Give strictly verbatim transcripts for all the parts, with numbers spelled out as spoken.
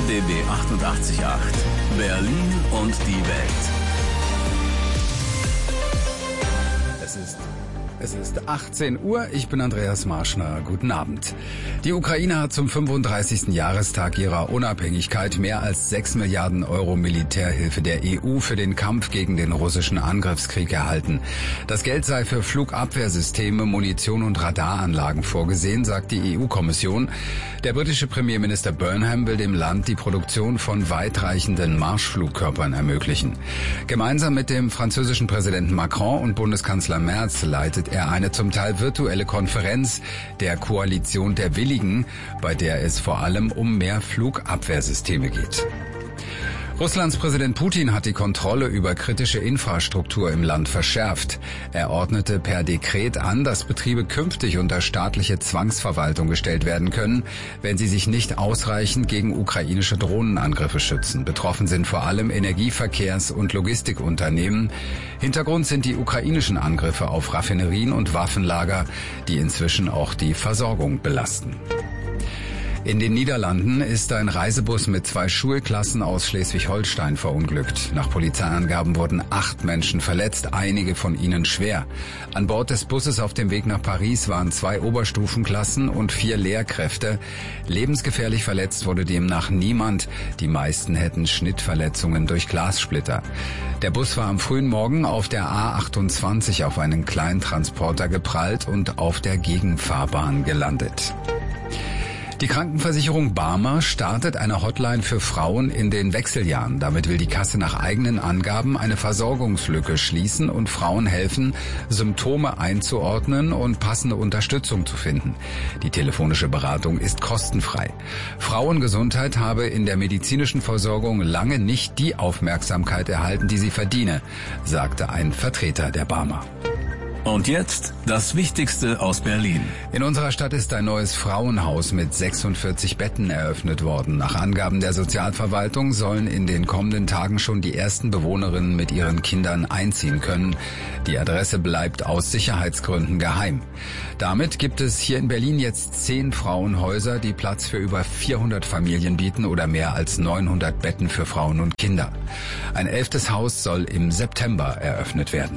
B B achtundachtzig Komma acht. Berlin und die Welt. Es ist Es ist achtzehn Uhr, ich bin Andreas Marschner. Guten Abend. Die Ukraine hat zum fünfunddreißigsten Jahrestag ihrer Unabhängigkeit mehr als sechs Milliarden Euro Militärhilfe der E U für den Kampf gegen den russischen Angriffskrieg erhalten. Das Geld sei für Flugabwehrsysteme, Munition und Radaranlagen vorgesehen, sagt die E U-Kommission. Der britische Premierminister Burnham will dem Land die Produktion von weitreichenden Marschflugkörpern ermöglichen. Gemeinsam mit dem französischen Präsidenten Macron und Bundeskanzler Merz leitet er eine zum Teil virtuelle Konferenz der Koalition der Willigen, bei der es vor allem um mehr Flugabwehrsysteme geht. Russlands Präsident Putin hat die Kontrolle über kritische Infrastruktur im Land verschärft. Er ordnete per Dekret an, dass Betriebe künftig unter staatliche Zwangsverwaltung gestellt werden können, wenn sie sich nicht ausreichend gegen ukrainische Drohnenangriffe schützen. Betroffen sind vor allem Energieverkehrs- und Logistikunternehmen. Hintergrund sind die ukrainischen Angriffe auf Raffinerien und Waffenlager, die inzwischen auch die Versorgung belasten. In den Niederlanden ist ein Reisebus mit zwei Schulklassen aus Schleswig-Holstein verunglückt. Nach Polizeiangaben wurden acht Menschen verletzt, einige von ihnen schwer. An Bord des Busses auf dem Weg nach Paris waren zwei Oberstufenklassen und vier Lehrkräfte. Lebensgefährlich verletzt wurde demnach niemand. Die meisten hätten Schnittverletzungen durch Glassplitter. Der Bus war am frühen Morgen auf der A achtundzwanzig auf einen Kleintransporter geprallt und auf der Gegenfahrbahn gelandet. Die Krankenversicherung Barmer startet eine Hotline für Frauen in den Wechseljahren. Damit will die Kasse nach eigenen Angaben eine Versorgungslücke schließen und Frauen helfen, Symptome einzuordnen und passende Unterstützung zu finden. Die telefonische Beratung ist kostenfrei. Frauengesundheit habe in der medizinischen Versorgung lange nicht die Aufmerksamkeit erhalten, die sie verdiene, sagte ein Vertreter der Barmer. Und jetzt das Wichtigste aus Berlin. In unserer Stadt ist ein neues Frauenhaus mit sechsundvierzig Betten eröffnet worden. Nach Angaben der Sozialverwaltung sollen in den kommenden Tagen schon die ersten Bewohnerinnen mit ihren Kindern einziehen können. Die Adresse bleibt aus Sicherheitsgründen geheim. Damit gibt es hier in Berlin jetzt zehn Frauenhäuser, die Platz für über vierhundert Familien bieten oder mehr als neunhundert Betten für Frauen und Kinder. Ein elftes Haus soll im September eröffnet werden.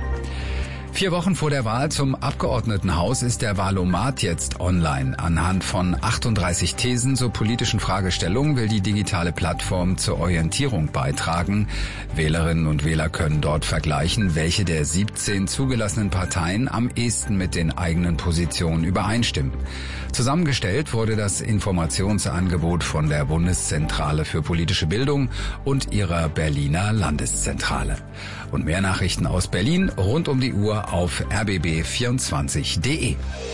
Vier Wochen vor der Wahl zum Abgeordnetenhaus ist der Wahlomat jetzt online. Anhand von achtunddreißig Thesen zur politischen Fragestellung will die digitale Plattform zur Orientierung beitragen. Wählerinnen und Wähler können dort vergleichen, welche der siebzehn zugelassenen Parteien am ehesten mit den eigenen Positionen übereinstimmen. Zusammengestellt wurde das Informationsangebot von der Bundeszentrale für politische Bildung und ihrer Berliner Landeszentrale. Und mehr Nachrichten aus Berlin rund um die Uhr auf r b b vierundzwanzig punkt d e.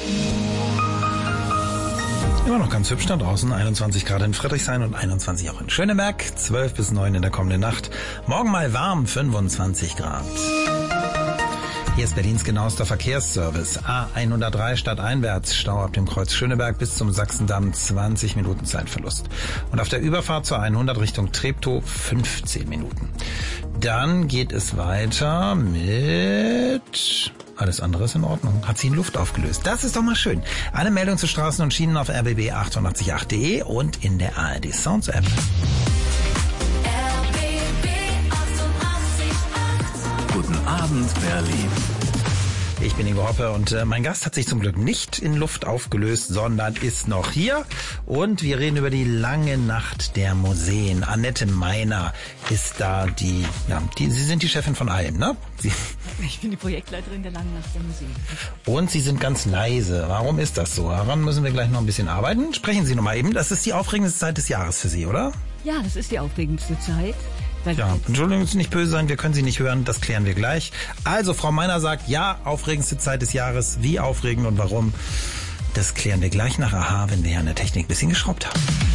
Immer noch ganz hübsch da draußen, einundzwanzig Grad in Friedrichshain und einundzwanzig auch in Schöneberg, zwölf bis neun in der kommenden Nacht. Morgen mal warm, fünfundzwanzig Grad. Hier ist Berlins genauester Verkehrsservice. A hundertdrei stadteinwärts, Stau ab dem Kreuz Schöneberg bis zum Sachsendamm, zwanzig Minuten Zeitverlust. Und auf der Überfahrt zur hundert Richtung Treptow, fünfzehn Minuten. Dann geht es weiter mit... Alles andere ist in Ordnung. Hat sie in Luft aufgelöst. Das ist doch mal schön. Alle Meldungen zu Straßen und Schienen auf r b b achtundachtzig Punkt acht punkt d e und in der A R D Sounds App. Guten Abend, Berlin. Ich bin Ingo Hoppe und äh, mein Gast hat sich zum Glück nicht in Luft aufgelöst, sondern ist noch hier. Und wir reden über die lange Nacht der Museen. Annette Meiner ist da die, ja, die, Sie sind die Chefin von allem, ne? Sie, ich bin die Projektleiterin der langen Nacht der Museen. Und Sie sind ganz leise. Warum ist das so? Daran müssen wir gleich noch ein bisschen arbeiten. Sprechen Sie noch mal eben. Das ist die aufregendste Zeit des Jahres für Sie, oder? Ja, das ist die aufregendste Zeit. Ja, Entschuldigung, Sie nicht böse sein, wir können Sie nicht hören, das klären wir gleich. Also, Frau Meiner sagt, ja, aufregendste Zeit des Jahres, wie aufregend und warum, das klären wir gleich nach Aha, wenn wir hier an der Technik ein bisschen geschraubt haben.